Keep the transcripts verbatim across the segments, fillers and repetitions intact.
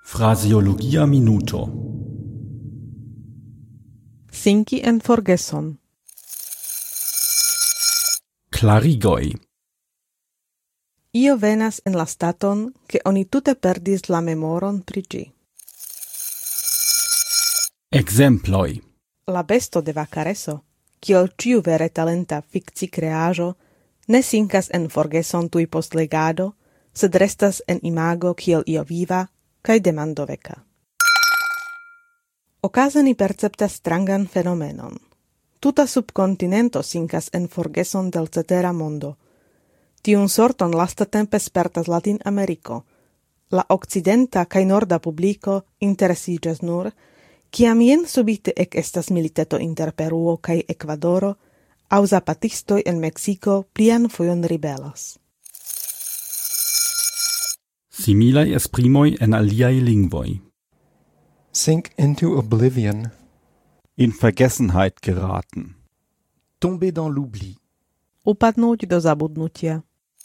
Fraseologia minuto. Sinki en forgeson. Klarigoj. Io venas en la staton, che oni tute perdis la memoron pri ĝi. Ekzemploj. La besto de Vacareso, kiel ĉiu vere talenta fikci kreaĵo, ne sinkas en forgeson tuj post legado, sed restas en imago kiel io viva kaj demandoveka. Okaze ni perceptas strangan fenomenon. Tuta subkontinento sinkas en forgeson del cetera mondo. Tiun sorton lastatempe spertas Latin Ameriko. La okcidenta kaj norda publiko interesiĝas nur, kiam jen subite ek estas militeto inter Peruo kaj Ekvadoro, aŭ zapatistoj en Meksiko plian fojon ribelas. Similaj esprimoj en aliaj lingvoj. Sink into oblivion. In Vergessenheit geraten. Tomber dans l'oubli. Upadnúť do zabudnutia.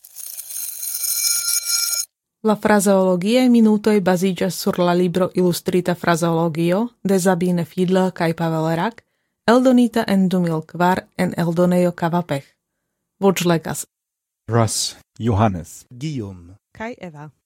La frazeologiae minutoj baziĝas sur la libro Ilustrita frazeologio de Sabine Fiedler kaj Pavel Rak, eldonita en du mil kvar en eldonejo Kavapech. Voĉlegas Russ. Johannes. Guillaume. kaj Eva.